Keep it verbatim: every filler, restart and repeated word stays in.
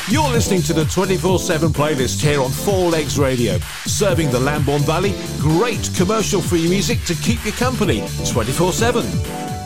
You're listening to the twenty-four seven playlist here on Four Legs Radio, serving the Lambourne Valley. Great commercial-free music to keep you company twenty-four seven.